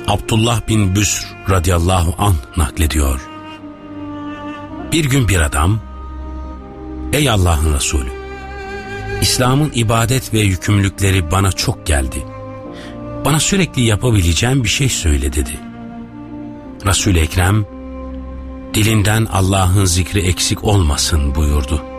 Abdullah bin Büsr radıyallahu anh naklediyor. Bir gün bir adam, "Ey Allah'ın Resulü, İslam'ın ibadet ve yükümlülükleri bana çok geldi. Bana sürekli yapabileceğim bir şey söyle" dedi. Resul-i Ekrem, "Dilinden Allah'ın zikri eksik olmasın" buyurdu.